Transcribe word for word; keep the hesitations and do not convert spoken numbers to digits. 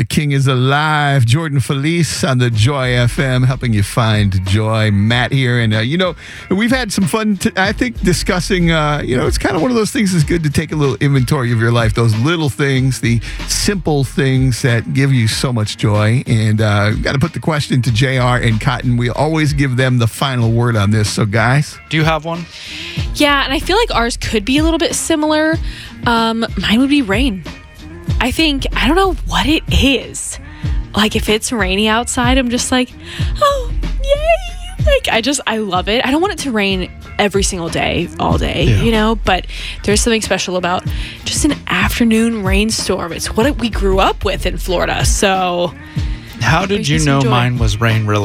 King is alive. Jordan Felice on the Joy F M, helping you find joy. Matt here. And, uh, you know, we've had some fun, t- I think, discussing, uh, you know, it's kind of one of those things that's good to take a little inventory of your life. Those little things, the simple things that give you so much joy. And uh, got to put the question to J R and Cotton. We always give them the final word on this. So, guys. Do you have one? Yeah, and I feel like ours could be a little bit similar. Um, mine would be rain. I think, I don't know what it is. Like, if it's rainy outside, I'm just like, oh, yay. Like, I just, I love it. I don't want it to rain every single day, all day, yeah. you know, but there's something special about just an afternoon rainstorm. It's what we grew up with in Florida. So, how did you know mine was rain related?